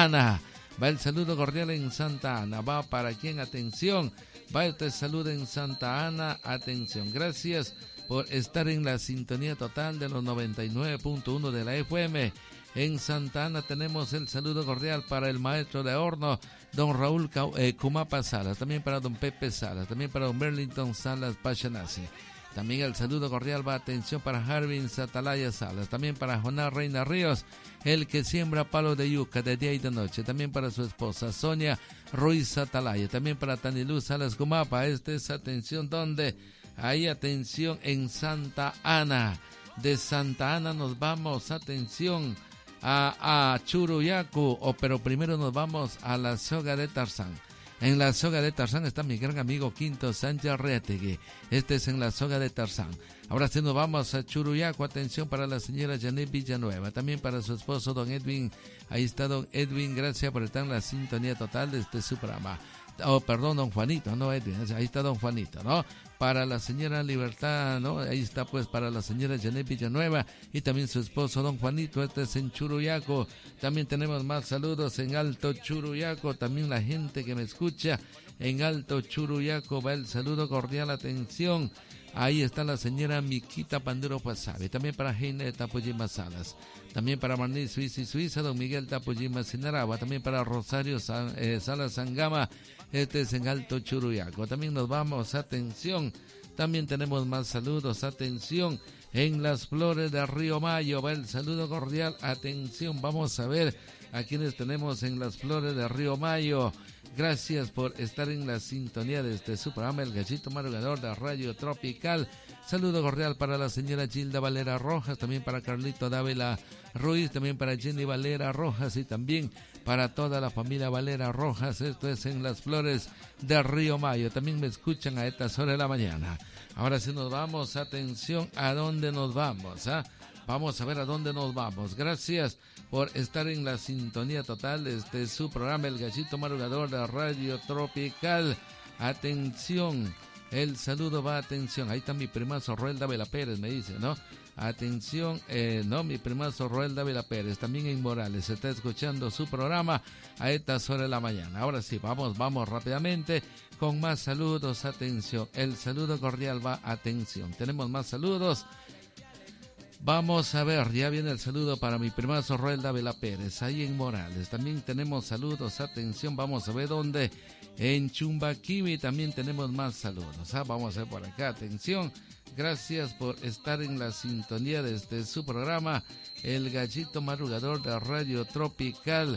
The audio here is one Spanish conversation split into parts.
Ana. Va el saludo cordial en Santa Ana. Va para quien, atención. Va este saludo en Santa Ana, atención. Gracias por estar en la sintonía total de los 99.1 de la FM. En Santa Ana tenemos el saludo cordial para el maestro de horno, don Raúl Cumapa Salas, también para don Pepe Salas, también para don Burlington Salas Pachanasi. También el saludo cordial va, atención, para Harvin Satalaya Salas, también para Jonás Reina Ríos, el que siembra palo de yuca de día y de noche, también para su esposa Sonia Ruiz Satalaya, también para Tanilú Salas Cumapa. Esta es atención donde hay atención en Santa Ana. De Santa Ana nos vamos, atención, a Churuyacu, pero primero nos vamos a la Soga de Tarzán. En la Soga de Tarzán está mi gran amigo Quinto Sánchez Reategui. Este es en la Soga de Tarzán. Ahora sí nos vamos a Churuyacu. Atención para la señora Janet Villanueva. También para su esposo don Edwin. Ahí está don Edwin. Gracias por estar en la sintonía total de este su programa. Perdón, don Juanito, no Edwin. Ahí está don Juanito, ¿no? Para la señora Libertad, ¿no? Ahí está pues para la señora Janet Villanueva y también su esposo don Juanito. Este es en Churuyacu. También tenemos más saludos en Alto Churuyacu. También la gente que me escucha en Alto Churuyacu. Va el saludo cordial, atención. Ahí está la señora Miquita Panduro Pasabe. También para Heine Tapoyima Salas. También para Marní Suiza, don Miguel Tapoyima Sinaraba. También para Rosario Salas Sangama. Este es en Alto Churuyacu. También nos vamos, atención. También tenemos más saludos, atención. En Las Flores de Río Mayo va el saludo cordial, atención. Vamos a ver a quienes tenemos en Las Flores de Río Mayo. Gracias por estar en la sintonía de este su programa, El Gallito Madrugador de Radio Tropical. Saludo cordial para la señora Gilda Valera Rojas, también para Carlito Dávila Ruiz, también para Jenny Valera Rojas y también para toda la familia Valera Rojas. Esto es en Las Flores de Río Mayo. También me escuchan a estas horas de la mañana. Ahora sí nos vamos, atención, ¿a dónde nos vamos? Vamos a ver a dónde nos vamos. Gracias por estar en la sintonía total de este su programa, El Gallito Madrugador de Radio Tropical. Atención, el saludo va, atención. Ahí está mi primazo Roel Dávila Pérez, me dice, ¿no? Atención, mi primazo Roel Dávila Pérez, también en Morales, se está escuchando su programa a estas horas de la mañana. Ahora sí, vamos rápidamente con más saludos, atención. El saludo cordial va, atención. Tenemos más saludos. Vamos a ver, ya viene el saludo para mi primazo Roel Dávila Pérez, ahí en Morales. También tenemos saludos, atención, vamos a ver dónde. En Chumbaquibi también tenemos más saludos. Vamos a ver por acá, atención. Gracias por estar en la sintonía de este su programa, El Gallito Madrugador de Radio Tropical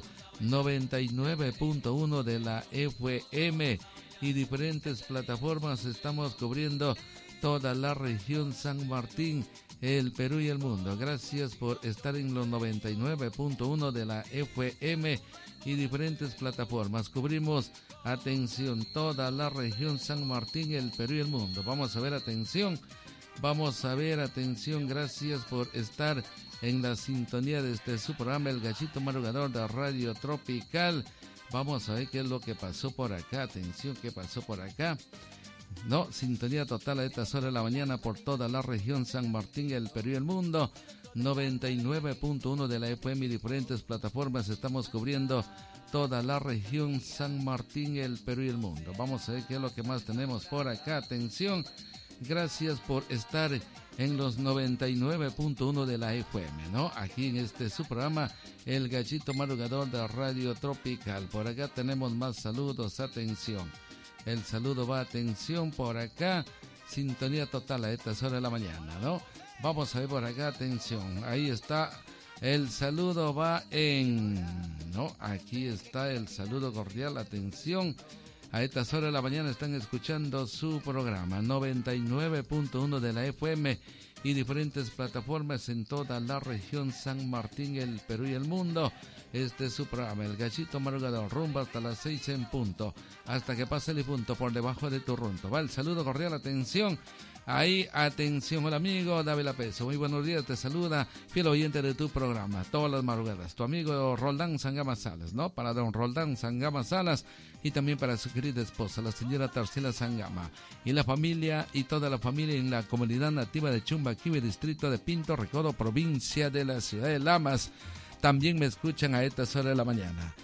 99.1 de la FM y diferentes plataformas. Estamos cubriendo toda la región San Martín, el Perú y el mundo. Gracias por estar en los 99.1 de la FM y diferentes plataformas. Cubrimos, atención, toda la región San Martín, el Perú y el mundo. Vamos a ver, atención. Gracias por estar en la sintonía de este su programa, El Gallito Madrugador de Radio Tropical. Vamos a ver qué es lo que pasó por acá. Atención, ¿qué pasó por acá? No, sintonía total a estas horas de la mañana por toda la región San Martín, el Perú y el mundo. 99.1 de la FM y diferentes plataformas. Estamos cubriendo toda la región San Martín, el Perú y el mundo. Vamos a ver qué es lo que más tenemos por acá. Atención, gracias por estar en los 99.1 de la FM, ¿no? Aquí en este su programa, El Gallito Madrugador de Radio Tropical. Por acá tenemos más saludos, atención. El saludo va, atención, por acá, sintonía total a estas horas de la mañana, ¿no? Vamos a ver por acá, atención, ahí está, el saludo va aquí está el saludo cordial, atención, a estas horas de la mañana están escuchando su programa, 99.1 de la FM y diferentes plataformas en toda la región San Martín, el Perú y el mundo. Este es su programa, El Gallito Madrugador, rumbo hasta las 6 en punto, hasta que pase el punto por debajo de tu runto. Va el saludo cordial, atención. Ahí, atención, hola amigo, Dávila Peso, muy buenos días, te saluda, fiel oyente de tu programa, todas las madrugadas, tu amigo Roldán Sangama Salas, ¿no? Para don Roldán Sangama Salas y también para su querida esposa, la señora Tarsila Sangama, y la familia y toda la familia en la comunidad nativa de Chumbaquibi, distrito de Pinto Recodo, provincia de la ciudad de Lamas. También me escuchan a estas horas de la mañana.